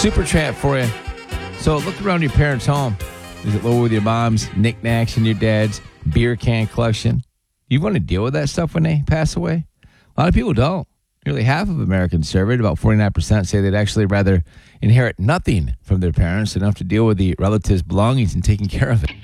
Super chat for you. So look around your parents' home. Is it lower with your mom's knickknacks and your dad's beer can collection? You want to deal with that stuff when they pass away? A lot of people don't. Nearly half of Americans surveyed, about 49%, say they'd actually rather inherit nothing from their parents than have to deal with the relatives' belongings and taking care of it.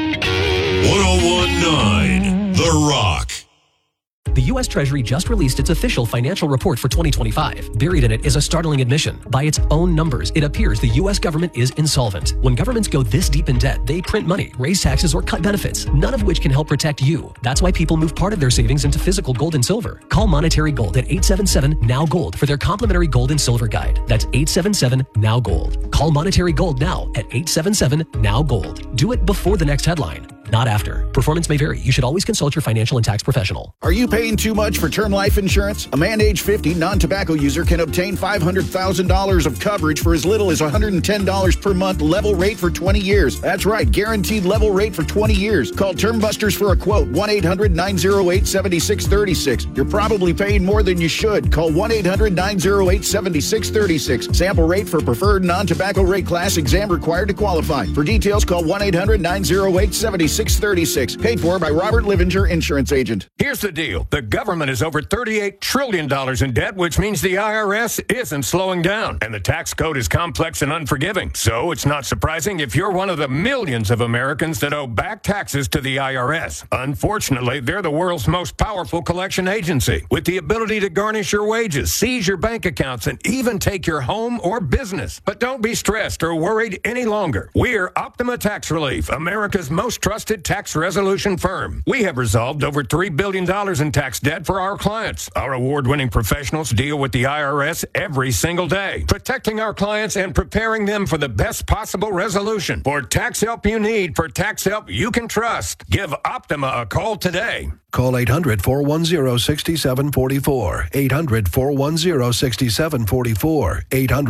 1019 The Rock. The U.S. Treasury just released its official financial report for 2025. Buried in it is a startling admission. By its own numbers, it appears the U.S. government is insolvent. When governments go this deep in debt, they print money, raise taxes, or cut benefits, none of which can help protect you. That's why people move part of their savings into physical gold and silver. Call Monetary Gold at 877-NOW-GOLD for their complimentary gold and silver guide. That's 877-NOW-GOLD. Call Monetary Gold now at 877-NOW-GOLD. Do it before the next headline, not after. Performance may vary. You should always consult your financial and tax professional. Are you paying too much for term life insurance? A man age 50 non-tobacco user can obtain $500,000 of coverage for as little as $110 per month, level rate for 20 years. That's right, guaranteed level rate for 20 years. Call Term Busters for a quote, 1-800-908-7636. You're probably paying more than you should. Call 1-800-908-7636. Sample rate for preferred non-tobacco rate class, exam required to qualify. For details, call 1-800-908-7636. Paid for by Robert Livinger, insurance agent. Here's the deal. The government is over $38 trillion in debt, which means the IRS isn't slowing down. And the tax code is complex and unforgiving. So it's not surprising if you're one of the millions of Americans that owe back taxes to the IRS. Unfortunately, they're the world's most powerful collection agency, with the ability to garnish your wages, seize your bank accounts, and even take your home or business. But don't be stressed or worried any longer. We're Optima Tax Relief, America's most trusted tax resolution firm. We have resolved over $3 billion in tax debt for our clients. Our award-winning professionals deal with the IRS every single day, protecting our clients and preparing them for the best possible resolution. For tax help you need, for tax help you can trust, give Optima a call today. Call 800-410-6744. 800-410-6744.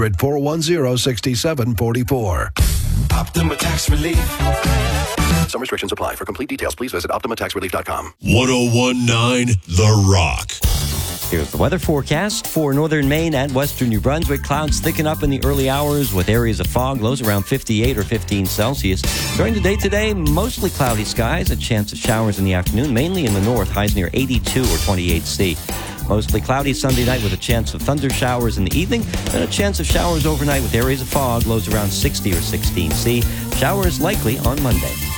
800-410-6744. Optima Tax Relief. Some restrictions apply. For complete details, please visit OptimaTaxRelief.com. 1019 The Rock. Here's the weather forecast for northern Maine and western New Brunswick. Clouds thicken up in the early hours with areas of fog, lows around 58 or 15 Celsius. During the day today, mostly cloudy skies, a chance of showers in the afternoon, mainly in the north, highs near 82 or 28 C. Mostly cloudy Sunday night with a chance of thunder showers in the evening, and a chance of showers overnight with areas of fog, lows around 60 or 16 C. Showers likely on Monday.